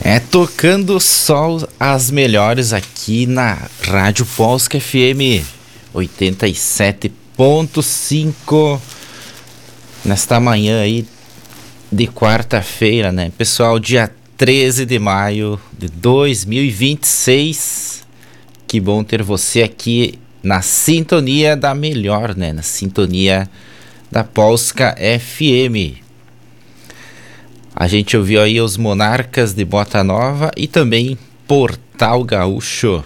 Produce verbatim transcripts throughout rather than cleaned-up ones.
É tocando só as melhores aqui na Rádio Polska F M oitenta e sete ponto cinco nesta manhã aí de quarta-feira, né? Pessoal, dia treze de maio de dois mil e vinte e seis. Que bom ter você aqui na sintonia da melhor, né? Na sintonia da Polska F M. A gente ouviu aí os Monarcas de Bota Nova e também Portal Gaúcho.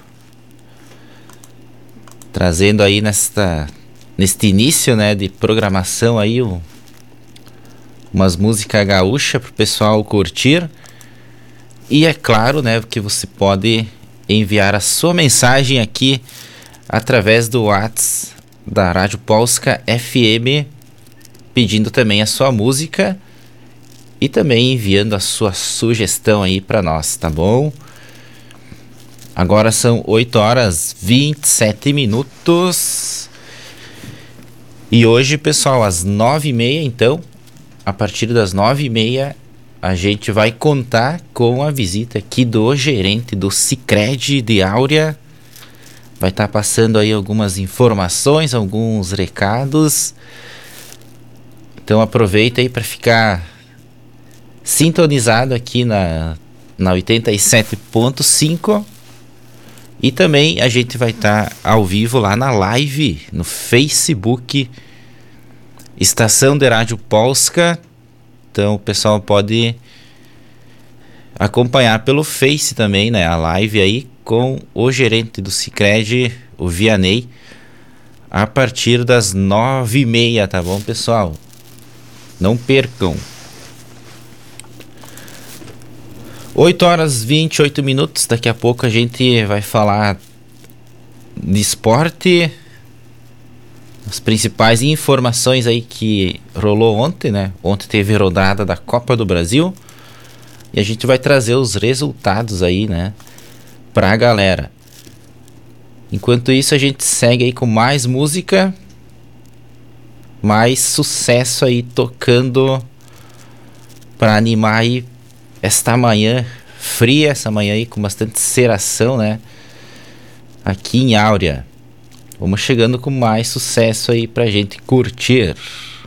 Trazendo aí nesta, neste início, né, de programação aí o, umas músicas gaúchas para o pessoal curtir. E é claro, né, que você pode enviar a sua mensagem aqui através do WhatsApp da Rádio Polska F M, pedindo também a sua música e também enviando a sua sugestão aí para nós, tá bom? Agora são oito horas e vinte e sete minutos. E hoje, pessoal, às nove e meia, então, a partir das nove e meia, a gente vai contar com a visita aqui do gerente do Sicredi de Áurea. Vai estar passando aí algumas informações, alguns recados. Então aproveita aí para ficar sintonizado aqui na, na oitenta e sete ponto cinco. E também a gente vai estar ao vivo lá na live, no Facebook, Estação de Rádio Polska. Então o pessoal pode acompanhar pelo Face também, né? A live aí com o gerente do Sicredi, o Vianney, a partir das nove e meia, tá bom, pessoal? Não percam. oito horas e vinte e oito minutos. Daqui a pouco a gente vai falar de esporte. As principais informações aí que rolou ontem, né? Ontem teve rodada da Copa do Brasil. E a gente vai trazer os resultados aí, né? Pra galera. Enquanto isso, a gente segue aí com mais música. Mais sucesso aí tocando pra animar aí esta manhã fria, essa manhã aí com bastante ceração, né? Aqui em Áurea. Vamos chegando com mais sucesso aí pra gente curtir.